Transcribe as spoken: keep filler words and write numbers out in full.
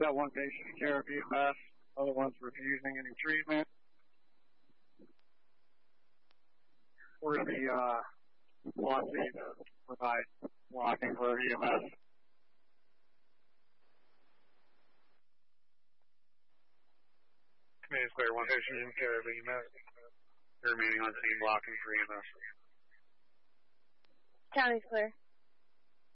got one patient in care of E M S. Other one's refusing any treatment. We're the uh, Quincy to provide walking for E M S. Command Square, one patient in care of E M S. You're remaining on scene blocking for E M S. County's clear.